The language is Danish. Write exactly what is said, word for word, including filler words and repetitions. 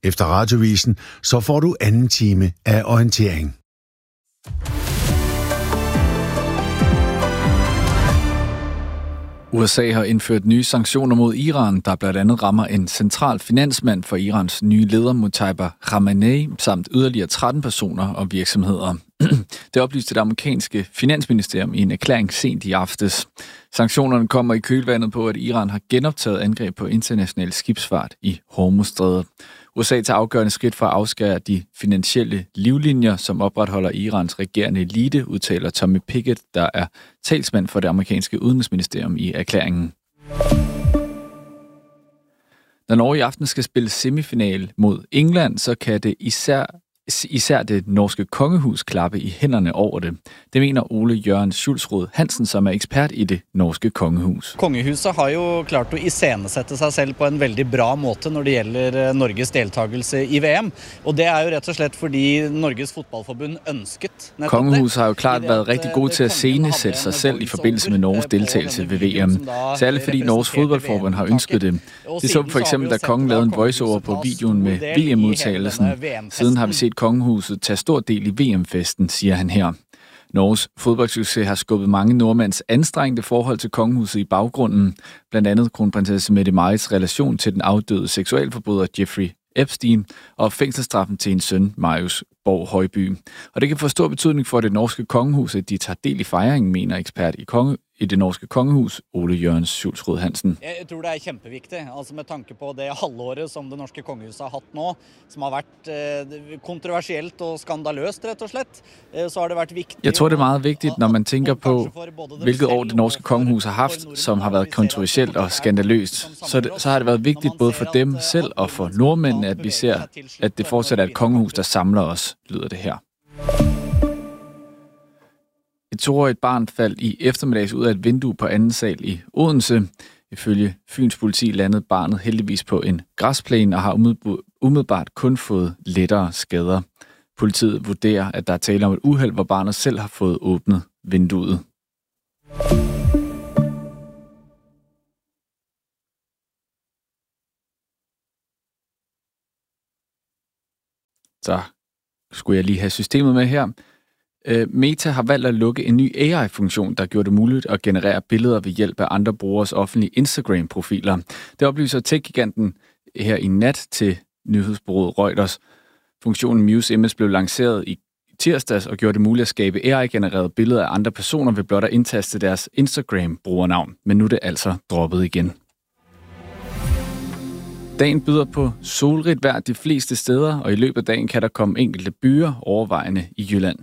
Efter Radiovisen, så får du anden time af orientering. U S A har indført nye sanktioner mod Iran, der blandt andet rammer en central finansmand for Irans nye leder Mojtaba Khamenei, samt yderligere tretten personer og virksomheder. Det oplyste det amerikanske finansministerium i en erklæring sent i aftes. Sanktionerne kommer i kølvandet på, at Iran har genoptaget angreb på international skibsfart i Hormuzstrædet. U S A tager afgørende skridt for at afskære de finansielle livlinjer, som opretholder Irans regerende elite, udtaler Tommy Pickett, der er talsmand for det amerikanske udenrigsministerium i erklæringen. Når Norge i aften skal spille semifinal mod England, så kan det især Især det norske kongehus klappe i hænderne over det. Det mener Ole Jørgen Schulsrud Hansen, som er ekspert i det norske kongehus. Kongehuset har jo klart å iscenesette sig selv på en veldig bra måte når det gjelder Norges deltagelse i V M. Og det er jo rett og slett fordi Norges fodboldforbund ønsket. Kongehuset har jo klart været rigtig god til at scenesætte sig selv i forbindelse med Norges deltagelse ved V M. Særligt fordi Norges fodboldforbund har ønsket det. Det så for eksempel, da kongen lavede en voiceover på videoen med V M-udtagelsen. Siden har vi set kongehuset tager stor del i V M-festen, siger han her. Norges fodboldsucces har skubbet mange nordmænds anstrengte forhold til kongehuset i baggrunden. Blandt andet kronprinsesse Mette Marits relation til den afdøde seksualforbryder Jeffrey Epstein og fængselsstraffen til en søn, Marius Borg Højby. Og det kan få stor betydning for det norske kongehus, at de tager del i fejringen, mener ekspert i konge i det norske kongehus, Ole Jørgens Schulsrud Hansen. Jeg tror det er kjempeviktig, altså med tanke på det halvåret som det norske kongehuset har hatt nå, som har vært eh, kontroversielt og skandaløst, rett og slett, eh, så har det vært viktig. Jeg tror det er meget vigtigt, når man tænker på, hvilket år det norske kongehus har haft, som har været kontroversielt og skandaløst. Så, det, så har det været vigtigt både for dem selv og for nordmændene, at vi ser, at det fortsat er et kongehus, der samler os, lyder det her. Et toårigt barn faldt i eftermiddags ud af et vindue på anden sal i Odense. Ifølge Fyns politi landede barnet heldigvis på en græsplæne og har umiddelbart kun fået lettere skader. Politiet vurderer, at der er tale om et uheld, hvor barnet selv har fået åbnet vinduet. Så skulle jeg lige have systemet med her. Meta har valgt at lukke en ny A I-funktion, der gjorde det muligt at generere billeder ved hjælp af andre brugeres offentlige Instagram-profiler. Det oplyser tech-giganten her i nat til nyhedsbureauet Reuters. Funktionen Muse Image blev lanceret i tirsdags og gjorde det muligt at skabe A I-genererede billeder af andre personer ved blot at indtaste deres Instagram-brugernavn. Men nu er det altså droppet igen. Dagen byder på solrigt vejr de fleste steder, og i løbet af dagen kan der komme enkelte byer overvejende i Jylland.